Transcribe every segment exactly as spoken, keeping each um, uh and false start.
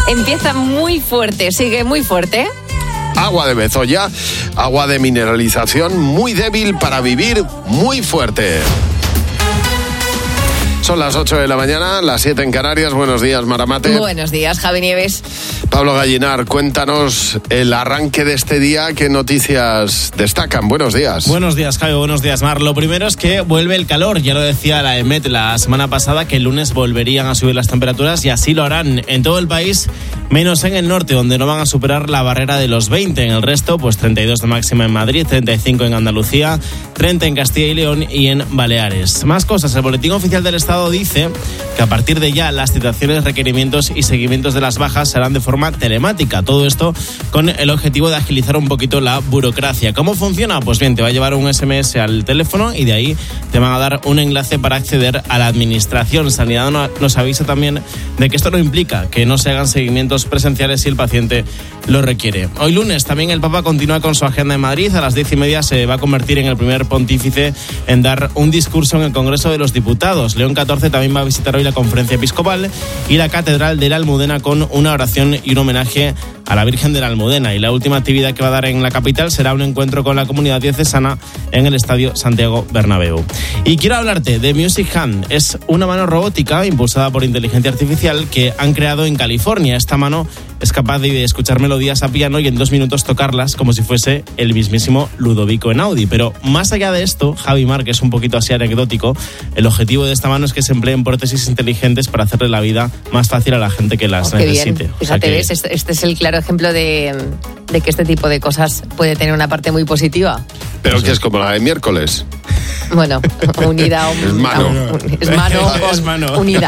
Empieza muy fuerte, sigue muy fuerte. Agua de Bezoya, agua de mineralización muy débil para vivir muy fuerte. Son las ocho de la mañana, las siete en Canarias. Buenos días, Maramate. Buenos días, Javi Nieves. Pablo Gallinar, cuéntanos el arranque de este día. ¿Qué noticias destacan? Buenos días. Buenos días, Javi. Buenos días, Mar. Lo primero es que vuelve el calor. Ya lo decía la EMET la semana pasada, que el lunes volverían a subir las temperaturas y así lo harán en todo el país, menos en el norte, donde no van a superar la barrera de los veinte. En el resto, pues treinta y dos de máxima en Madrid, treinta y cinco en Andalucía, treinta en Castilla y León y en Baleares. Más cosas. El Boletín Oficial del Estado dice que a partir de ya las citaciones, requerimientos y seguimientos de las bajas serán de forma telemática. Todo esto con el objetivo de agilizar un poquito la burocracia. ¿Cómo funciona? Pues bien, te va a llevar un ese eme ese al teléfono y de ahí te van a dar un enlace para acceder a la administración. Sanidad nos avisa también de que esto no implica que no se hagan seguimientos presenciales si el paciente lo requiere. Hoy lunes también el Papa continúa con su agenda en Madrid. A las diez y media se va a convertir en el primer pontífice en dar un discurso en el Congreso de los Diputados. León catorce también va a visitar hoy la conferencia episcopal y la Catedral de la Almudena con una oración y un homenaje a la Virgen de la Almudena. Y la última actividad que va a dar en la capital será un encuentro con la comunidad diocesana en el Estadio Santiago Bernabéu. Y quiero hablarte de Music Hand. Es una mano robótica impulsada por inteligencia artificial que han creado en California. Esta mano es capaz de escuchar melodías a piano y en dos minutos tocarlas como si fuese el mismísimo Ludovico Einaudi. Pero más allá de esto, Javi Mar, que es un poquito así anecdótico, el objetivo de esta mano es que se empleen prótesis inteligentes para hacerle la vida más fácil a la gente que las oh, qué necesite. Bien. Fíjate, o sea que... ves, este, este es el claro ejemplo de, de que este tipo de cosas puede tener una parte muy positiva. Pero pues que es como la de miércoles. Bueno, unida a un, es mano. A un, es mano, es mano. Unida.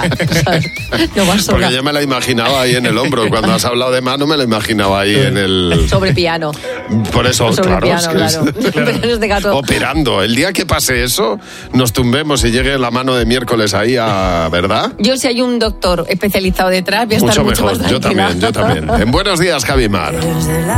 No va Porque yo me la imaginaba ahí en el hombro. Cuando has hablado de mano, me la imaginaba ahí en el... Sobre piano. Por eso, Sobre claro. piano, es que claro. Es... claro. De gato. Operando. El día que pase eso, nos tumbemos y llegue la mano de miércoles ahí a... ¿Verdad? Yo, si hay un doctor especializado detrás, voy a estar mucho mucho mejor. más tranquila. Yo también, yo también. En Buenos Días, Javi Mar.